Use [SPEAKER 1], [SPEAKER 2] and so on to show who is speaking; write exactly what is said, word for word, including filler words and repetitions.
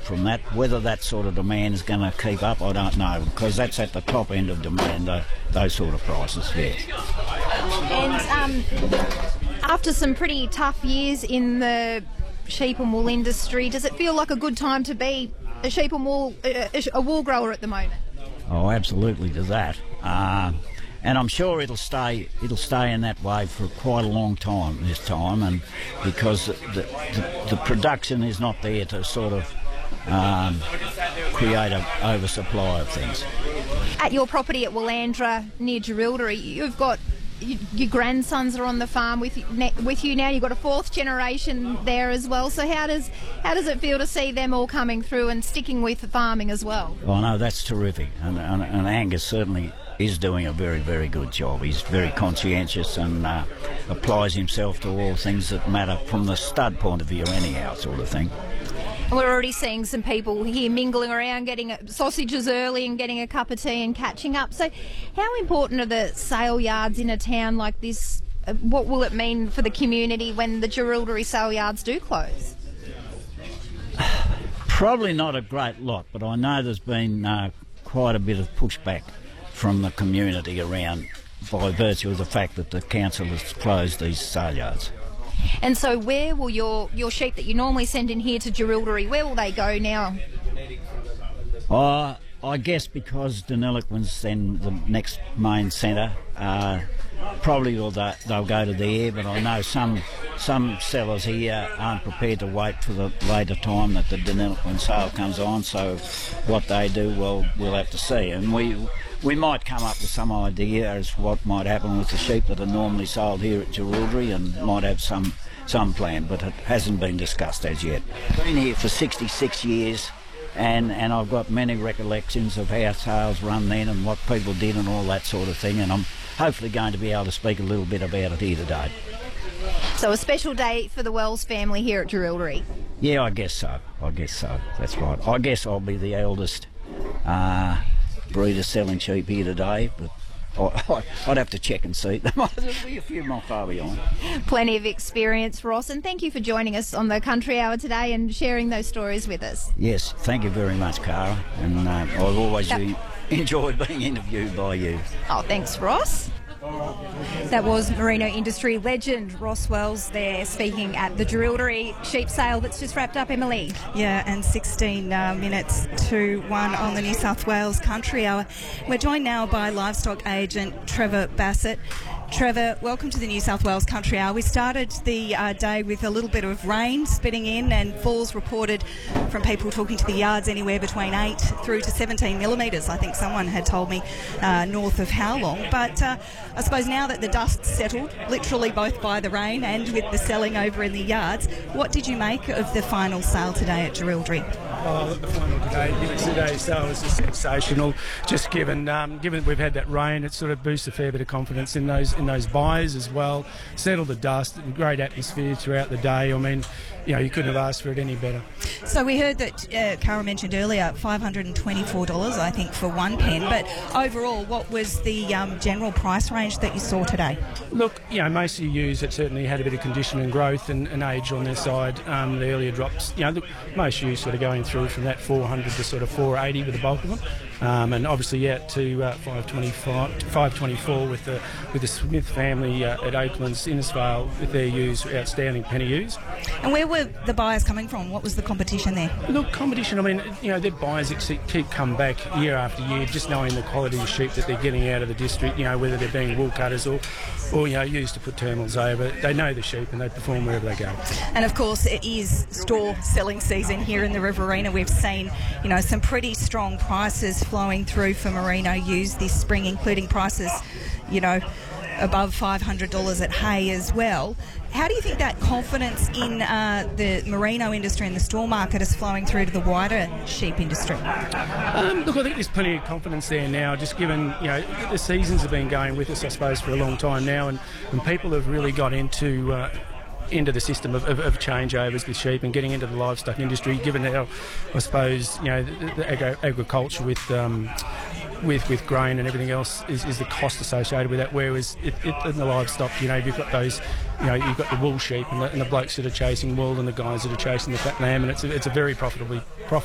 [SPEAKER 1] from that. Whether that sort of demand is going to keep up, I don't know, because that's at the top end of demand, uh, those sort of prices, yeah.
[SPEAKER 2] And um, after some pretty tough years in the sheep and wool industry, does it feel like a good time to be a sheep and wool, uh, a wool grower at the moment?
[SPEAKER 1] Oh, absolutely to that. Uh, and I'm sure it'll stay it'll stay in that way for quite a long time this time, and because the, the, the production is not there to sort of um, create an oversupply of things.
[SPEAKER 2] At your property at Willandra near Jerilderie, you've got you, your grandsons are on the farm with with you now. You've got a fourth generation there as well. So how does how does it feel to see them all coming through and sticking with farming as well?
[SPEAKER 1] Oh no, that's terrific, and, and, and Angus certainly is doing a very, very good job. He's very conscientious and uh, applies himself to all things that matter from the stud point of view anyhow, sort of thing.
[SPEAKER 2] And we're already seeing some people here mingling around, getting sausages early and getting a cup of tea and catching up. So how important are the sale yards in a town like this? What will it mean for the community when the Jerilderie sale yards do close?
[SPEAKER 1] Probably not a great lot, but I know there's been uh, quite a bit of pushback from the community around by virtue of the fact that the council has closed these sale yards.
[SPEAKER 2] And so where will your, your sheep that you normally send in here to Jerilderie, where will they go now?
[SPEAKER 1] Uh, I guess because Deniliquin's then the next main centre, uh, probably they'll, they'll go to there, but I know some some sellers here aren't prepared to wait for the later time that the Deniliquin sale comes on, so what they do, well, we'll have to see. And we we might come up with some idea as what might happen with the sheep that are normally sold here at Jerilderie, and might have some, some plan, but it hasn't been discussed as yet. Been here for sixty-six years. And, and I've got many recollections of how sales run then and what people did and all that sort of thing, and I'm hopefully going to be able to speak a little bit about it here today.
[SPEAKER 2] So a special day for the Wells family here at Jerilderie?
[SPEAKER 1] Yeah, I guess so. I guess so. That's right. I guess I'll be the eldest uh, breeder selling sheep here today, but I, I'd have to check and see. There might be a few more far behind.
[SPEAKER 2] Plenty of experience, Ross, and thank you for joining us on the Country Hour today and sharing those stories with us.
[SPEAKER 1] Yes, thank you very much, Cara, and uh, I've always
[SPEAKER 2] yep.
[SPEAKER 1] enjoyed being interviewed by you.
[SPEAKER 2] Oh, thanks, Ross. That was merino industry legend Ross Wells there speaking at the Jerilderie sheep sale that's just wrapped up, Emily.
[SPEAKER 3] Yeah, and sixteen uh, minutes to one on the New South Wales Country Hour. We're joined now by livestock agent Trevor Bassett. Trevor, welcome to the New South Wales Country Hour. We started the uh, day with a little bit of rain spitting in and falls reported from people talking to the yards anywhere between eight through to seventeen millimetres. I think someone had told me uh, north of how long. But uh, I suppose now that the dust's settled, literally both by the rain and with the selling over in the yards, what did you make of the final sale today at Jerilderie?
[SPEAKER 4] Oh, the final today, today's sale was just sensational. Just given um, given we've had that rain, it sort of boosts a fair bit of confidence in those in those buyers as well. Settled the dust, and great atmosphere throughout the day. I mean, you know, you couldn't have asked for it any better.
[SPEAKER 3] So we heard that uh, Cara mentioned earlier, five hundred twenty-four dollars I think for one pen. But overall, what was the um, general price range that you saw today?
[SPEAKER 4] Look, you know, most of the ewes that certainly had a bit of condition and growth and, and age on their side. Um, the earlier drops, you know, the, most ewes sort of going through from that four hundred to sort of four eighty with the bulk of them, um, and obviously out to uh, five twenty-five, five twenty-four with the with the Smith family uh, at Oaklands, Innisfail with their ewes, outstanding penny ewes.
[SPEAKER 3] And where were the buyers coming from? What was the competition there?
[SPEAKER 4] Look, competition, I mean, you know, their buyers that keep coming back year after year, just knowing the quality of sheep that they're getting out of the district, you know, whether they're being wool cutters or, or you know, used to put terminals over. They know the sheep and they perform wherever they go.
[SPEAKER 3] And of course, it is store selling season here in the Riverina. We've seen, you know, some pretty strong prices flowing through for merino ewes this spring, including prices, you know, above five hundred dollars at hay as well. How do you think that confidence in uh, the merino industry and the store market is flowing through to the wider sheep industry?
[SPEAKER 4] Um, look, I think there's plenty of confidence there now, just given, you know, the seasons have been going with us, I suppose, for a long time now, and, and people have really got into uh, into the system of, of, of changeovers with sheep and getting into the livestock industry, given how, I suppose, you know, the, the agri- agriculture with um, with with grain and everything else is, is the cost associated with that, whereas it, it, in the livestock, you know, you've got those, you know, you've got the wool sheep and the, and the blokes that are chasing wool and the guys that are chasing the fat lamb, and it's a, it's a very profitably profitable